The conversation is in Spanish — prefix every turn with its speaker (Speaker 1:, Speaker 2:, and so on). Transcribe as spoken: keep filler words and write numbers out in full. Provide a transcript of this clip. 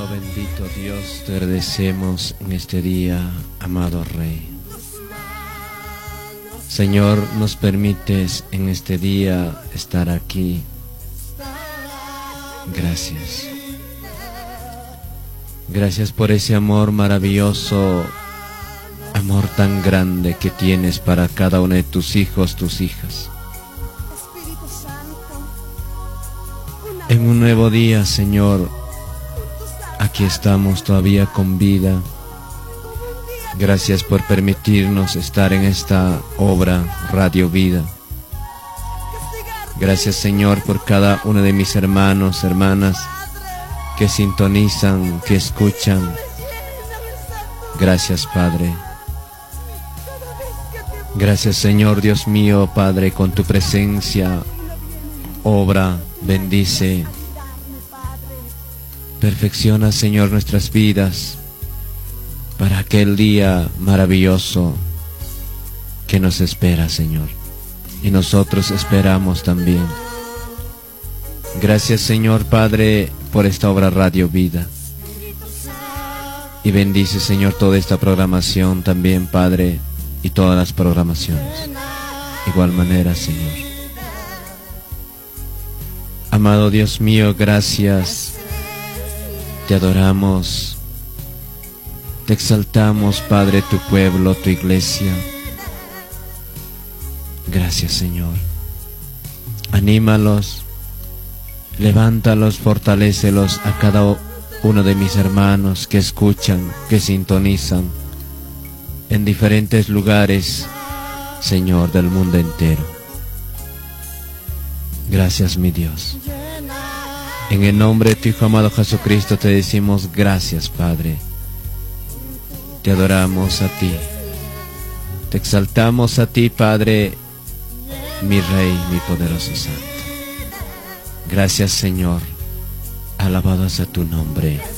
Speaker 1: bendito Dios, te agradecemos en este día, amado Rey. Señor, nos permites en este día estar aquí. Gracias. Gracias por ese amor maravilloso, amor tan grande que tienes para cada uno de tus hijos, tus hijas. En un nuevo día, Señor, aquí estamos todavía con vida. Gracias por permitirnos estar en esta obra Radio Vida. Gracias, Señor, por cada uno de mis hermanos, hermanas que sintonizan, que escuchan. Gracias, Padre. Gracias, Señor Dios mío, Padre, con tu presencia, obra, bendice, perfecciona, Señor, nuestras vidas para aquel día maravilloso que nos espera, Señor, y nosotros esperamos también. Gracias, Señor Padre, por esta obra Radio Vida, y bendice, Señor, toda esta programación también, Padre, y todas las programaciones. Igual manera, Señor. Amado Dios mío, gracias. Te adoramos, te exaltamos, Padre, tu pueblo, tu iglesia. Gracias, Señor. Anímalos, levántalos, fortalécelos a cada uno de mis hermanos que escuchan, que sintonizan en diferentes lugares, Señor, del mundo entero. Gracias, mi Dios. En el nombre de tu Hijo amado Jesucristo te decimos gracias, Padre. Te adoramos a ti. Te exaltamos a ti, Padre, mi Rey, mi poderoso Santo. Gracias, Señor. Alabado sea tu nombre.